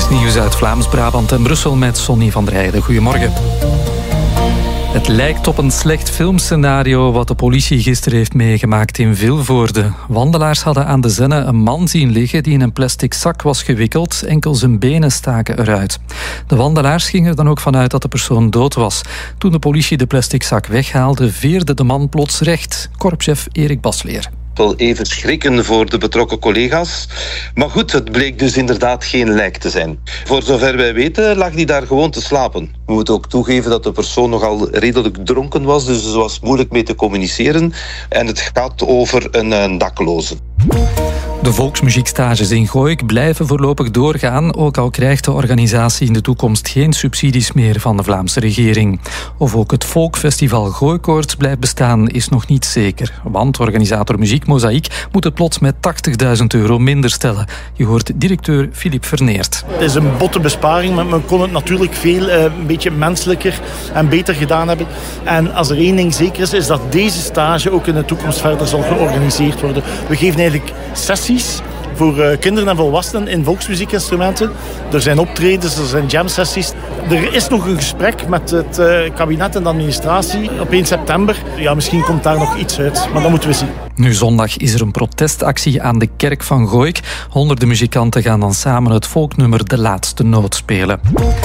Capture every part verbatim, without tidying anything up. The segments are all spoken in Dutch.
Het nieuws uit Vlaams-Brabant en Brussel met Sonny van der Heijden. Goedemorgen. Het lijkt op een slecht filmscenario wat de politie gisteren heeft meegemaakt in Vilvoorde. Wandelaars hadden aan de Zenne een man zien liggen die in een plastic zak was gewikkeld. Enkel zijn benen staken eruit. De wandelaars gingen er dan ook vanuit dat de persoon dood was. Toen de politie de plastic zak weghaalde, veerde de man plots recht. Korpschef Erik Basleer. Wel even schrikken voor de betrokken collega's. Maar goed, het bleek dus inderdaad geen lijk te zijn. Voor zover wij weten lag hij daar gewoon te slapen. We moeten ook toegeven dat de persoon nogal redelijk dronken was, dus er was moeilijk mee te communiceren. En het gaat over een, een dakloze. De volksmuziekstages in Gooik blijven voorlopig doorgaan, ook al krijgt de organisatie in de toekomst geen subsidies meer van de Vlaamse regering. Of ook het Folkfestival Gooikoorts blijft bestaan is nog niet zeker, want organisator Muziek Mozaïek moet het plots met tachtigduizend euro minder stellen. Je hoort directeur Filip Verneert. Het is een botte besparing, maar men kon het natuurlijk veel uh, een beetje menselijker en beter gedaan hebben. En als er één ding zeker is, is dat deze stage ook in de toekomst verder zal georganiseerd worden. We geven eigenlijk sessies voor uh, kinderen en volwassenen in volksmuziekinstrumenten. Er zijn optredens, er zijn jam-sessies. Er is nog een gesprek met het uh, kabinet en de administratie op één september. Ja, misschien komt daar nog iets uit, maar dat moeten we zien. Nu zondag is er een protestactie aan de kerk van Gooik. Honderden muzikanten gaan dan samen het volknummer De Laatste Noot spelen.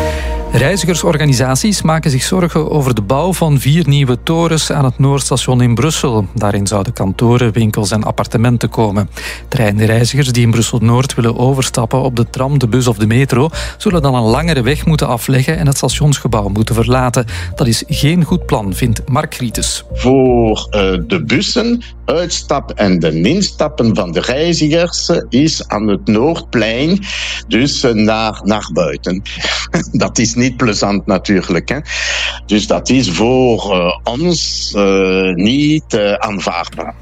Reizigersorganisaties maken zich zorgen over de bouw van vier nieuwe torens aan het Noordstation in Brussel. Daarin zouden kantoren, winkels en appartementen komen. Treinreizigers die in Brussel-Noord willen overstappen op de tram, de bus of de metro, zullen dan een langere weg moeten afleggen en het stationsgebouw moeten verlaten. Dat is geen goed plan, vindt Mark Grietes. Voor uh, de bussen, uitstap en de instappen van de reizigers is aan het Noordplein, dus uh, naar, naar buiten. Dat is niet niet plezant natuurlijk. Hè. Dus dat is voor uh, ons uh, niet uh, aanvaardbaar.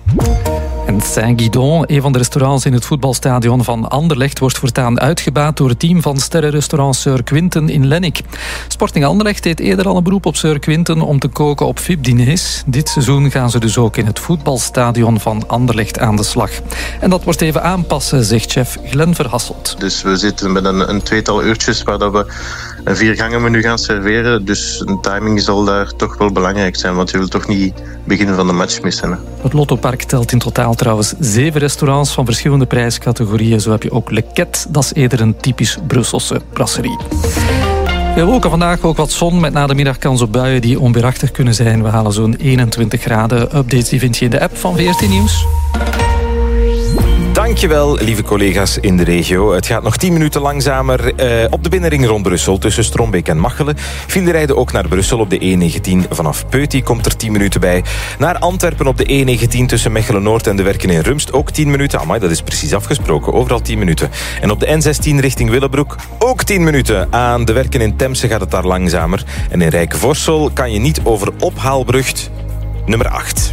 En Saint-Guidon, een van de restaurants in het voetbalstadion van Anderlecht, wordt voortaan uitgebaat door het team van sterrenrestaurant Sir Quinten in Lennik. Sporting Anderlecht deed eerder al een beroep op Sir Quinten om te koken op V I P-diners. Dit seizoen gaan ze dus ook in het voetbalstadion van Anderlecht aan de slag. En dat wordt even aanpassen, zegt chef Glenn Verhasselt. Dus we zitten met een, een tweetal uurtjes waar dat we een viergangenmenu gaan serveren. Dus een timing zal daar toch wel belangrijk zijn, want je wilt toch niet beginnen van de match missen. Hè. Het Lottopark telt in totaal trouwens zeven restaurants van verschillende prijscategorieën. Zo heb je ook Le Quête, dat is eerder een typisch Brusselse brasserie. Veel wolken vandaag, ook wat zon, met na de middag kans op buien die onweerachtig kunnen zijn. We halen zo'n eenentwintig graden. Updates die vind je in de app van V R T Nieuws. Dankjewel, lieve collega's in de regio. Het gaat nog tien minuten langzamer eh, op de binnenring rond Brussel tussen Strombeek en Machelen. File rijden ook naar Brussel op de E negentien. Vanaf Peuty komt er tien minuten bij. Naar Antwerpen op de E negentien tussen Mechelen-Noord en de Werken in Rumst ook tien minuten. Amai, dat is precies afgesproken. Overal tien minuten. En op de N zestien richting Willebroek ook tien minuten. Aan de Werken in Temse gaat het daar langzamer. En in Rijkevorsel kan je niet over Ophaalbrug nummer acht.